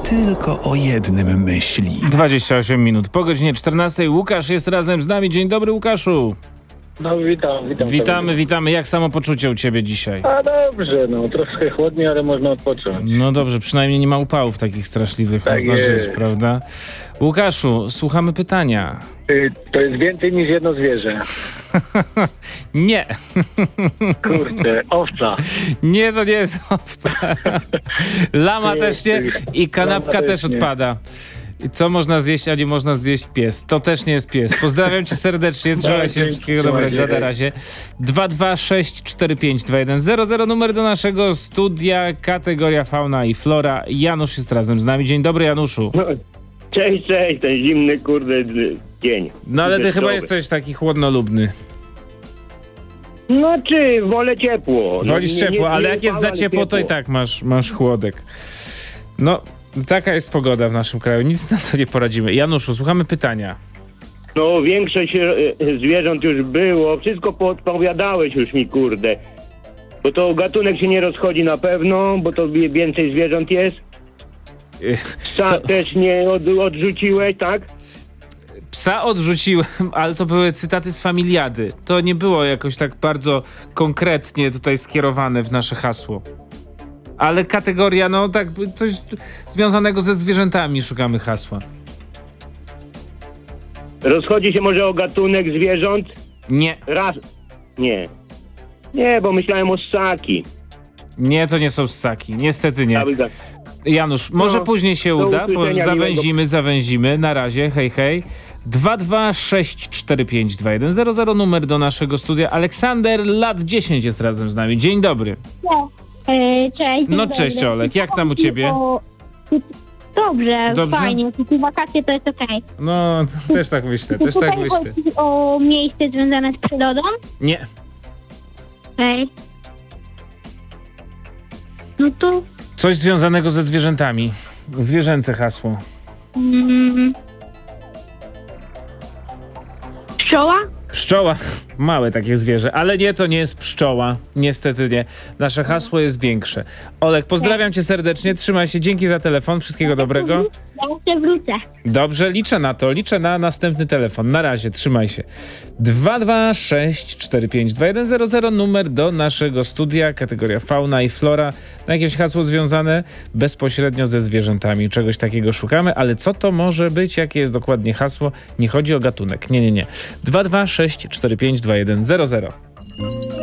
tylko o jednym myśli. 28 minut po godzinie 14. Łukasz jest razem z nami. Dzień dobry, Łukaszu. No witam. Witamy. Jak samopoczucie u ciebie dzisiaj? A dobrze, troszkę chłodnie, ale można odpocząć. No dobrze, przynajmniej nie ma upałów takich straszliwych, Tak można jest. żyć, prawda? Łukaszu, słuchamy pytania. To jest więcej niż jedno zwierzę. Nie. Kurczę, owca. Nie, to nie jest owca. Lama też nie i kanapka Lama też też nie. odpada. I co można zjeść, a nie można zjeść pies? To też nie jest pies. Pozdrawiam cię serdecznie, trzymaj się, dzięki, wszystkiego dobrego, na razie. 226452100 numer do naszego studia, kategoria fauna i flora. Janusz jest razem z nami. Dzień dobry, Januszu. No, cześć, ten zimny, dzień. No ale ty Deszczowy. chyba jesteś taki chłodnolubny. No czy wolę ciepło. Wolisz ciepło, ale jak jest za ale ciepło, to i tak masz chłodek. No, taka jest pogoda w naszym kraju, nic na to nie poradzimy. Januszu, słuchamy pytania. No większość zwierząt już było, wszystko podpowiadałeś już mi, Bo to gatunek się nie rozchodzi na pewno, bo to więcej zwierząt jest. Psa też nie odrzuciłeś, tak? Psa odrzuciłem, ale to były cytaty z Familiady. To nie było jakoś tak bardzo konkretnie tutaj skierowane w nasze hasło. Ale kategoria, tak coś związanego ze zwierzętami szukamy hasła. Rozchodzi się może o gatunek zwierząt? Nie. Nie. Nie, bo myślałem o ssaki. Nie, to nie są ssaki. Niestety nie. Cały Janusz, może później się do uda, bo usłyszenia, zawęzimy. Na razie, hej. 226452100 numer do naszego studia. Aleksander, lat 10 jest razem z nami. Dzień dobry. Cześć. No cześć, Olek, jak tam u ciebie? Dobrze, Dobrze? fajnie. Takie wakacje to jest okej. No, też tak myślę. Tutaj chodzi o miejsce związane z przyrodą? Nie. Okej. No to... Coś związanego ze zwierzętami. Zwierzęce hasło. Pszczoła? Pszczoła. Małe takie zwierzę, ale nie, to nie jest pszczoła. Niestety nie. Nasze hasło jest większe. Olek, pozdrawiam cię serdecznie, trzymaj się, dzięki za telefon, wszystkiego dobrego. Ja jeszcze wrócę. Dobrze, liczę na następny telefon. Na razie, trzymaj się. 226452100 numer do naszego studia, kategoria fauna i flora. Na jakieś hasło związane bezpośrednio ze zwierzętami. Czegoś takiego szukamy, ale co to może być? Jakie jest dokładnie hasło? Nie chodzi o gatunek. Nie. 226452100.